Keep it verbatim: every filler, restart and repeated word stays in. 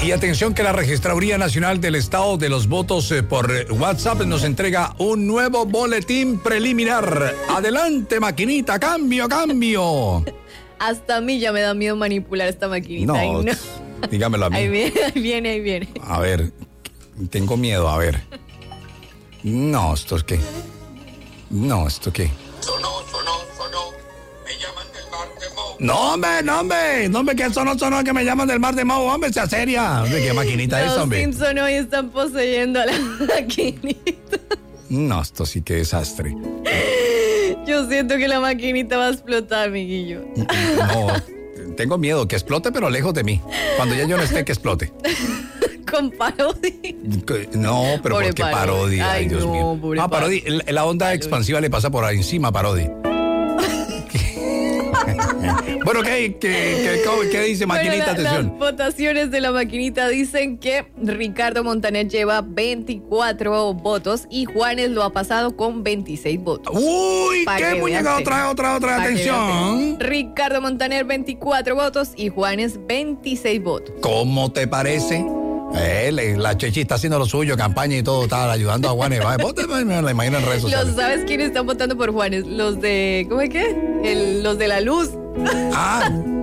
Y atención que la Registraduría Nacional del Estado de los Votos eh, por WhatsApp nos entrega un nuevo boletín preliminar. Adelante, maquinita, cambio, cambio. Hasta a mí ya me da miedo manipular esta maquinita. No, Ay, no. dígamelo a mí. Ahí viene, ahí viene, ahí viene. A ver, tengo miedo, a ver. No, ¿esto es qué? No, ¿esto qué? Sonó, sonó, sonó. Me llaman del mar de Mo. No, hombre, no, hombre, no, hombre, que eso no sonó, que me llaman del mar de Mau, hombre, sea seria. Hombre, qué maquinita es, Los hombre. Simpson hoy están poseyendo a la maquinita. No, esto sí que desastre. Yo siento que la maquinita va a explotar, amiguillo. No, tengo miedo que explote, pero lejos de mí. Cuando ya yo no esté, que explote. Con parodia. No, pero Pobre ¿por qué Parodi. parodia? Ay, Ay, Dios no, mío. pobre Ah, Parodi, Parodi. la onda Parodi. expansiva le pasa por ahí encima a Parodi. Bueno, ¿qué, qué, qué, qué dice maquinita? Bueno, la- Atención. las votaciones de la maquinita dicen que Ricardo Montaner lleva veinticuatro votos y Juanes lo ha pasado con veintiséis votos. Uy, Pa' qué que muñeca, veas, otra, otra, otra, Pa' que atención. veas. Ricardo Montaner veinticuatro votos y Juanes veintiséis votos. ¿Cómo te parece? Eh, le- la Chechi está haciendo lo suyo, campaña y todo, está ayudando a Juanes. Va, vote, me la imagino en redes Los, sociales. ¿sabes quiénes están votando por Juanes? Los de, ¿cómo es que? El, los de la luz. Ah,